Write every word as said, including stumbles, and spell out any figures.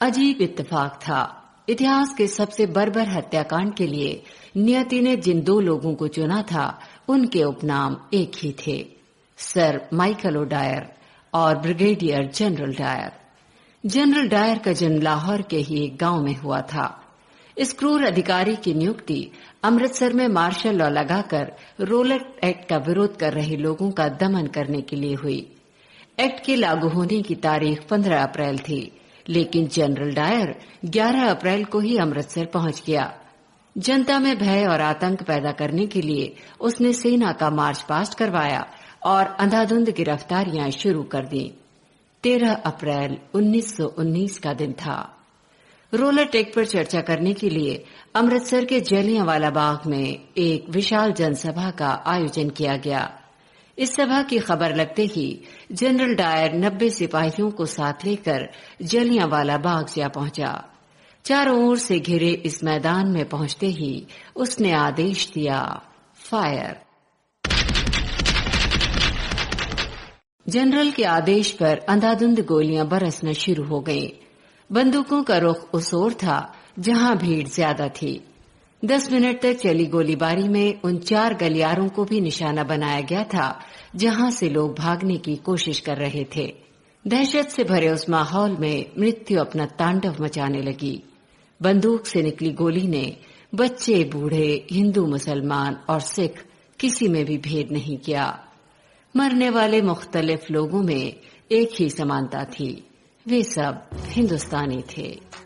अजीब इत्तेफाक था। इतिहास के सबसे बर्बर हत्याकांड के लिए नियति ने जिन दो लोगों को चुना था उनके उपनाम एक ही थे, सर माइकल ओडायर और brigadier general Dyer. General Dyer का जन्म लाहौर के ही एक गांव में हुआ था। इस क्रूर अधिकारी की नियुक्ति अमृतसर में मार्शल लॉ लगाकर रोलेट एक्ट का विरोध कर रहे लोगों का दमन करने के लिए हुई। एक्ट के लागू होने की तारीख पंद्रह अप्रैल थी, लेकिन जनरल डायर ग्यारह अप्रैल को ही अमृतसर पहुंच गया। जनता में भय और आतंक पैदा करने के लिए उसने सेना का मार्च पास्ट करवाया और अंधाधुंध गिरफ्तारियां शुरू कर दी। तेरह अप्रैल उन्नीस सौ उन्नीस का दिन था। रोलेट एक्ट पर चर्चा करने के लिए अमृतसर के जलियांवाला बाग में एक विशाल जनसभा का आयोजन किया गया। इस सभा की खबर लगते ही जनरल डायर नब्बे सिपाहियों को साथ लेकर जलियांवाला बाग जा पहुंचा। चारों ओर से घिरे इस मैदान में पहुंचते ही उसने आदेश दिया, फायर। जनरल के आदेश पर अंधाधुंध गोलियां बरसना शुरू हो गईं। बंदूकों का रुख उस ओर था जहां भीड़ ज्यादा थी। दस मिनट तक चली गोलीबारी में उन चार गलियारों को भी निशाना बनाया गया था जहां से लोग भागने की कोशिश कर रहे थे। दहशत से भरे उस माहौल में मृत्यु अपना तांडव मचाने लगी। बंदूक से निकली गोली ने बच्चे, बूढ़े, हिंदू, मुसलमान और सिख किसी में भी भेद नहीं किया। मरने वाले मुख्तलिफ लोगों में एक ही समानता थी, वे सब हिंदुस्तानी थे।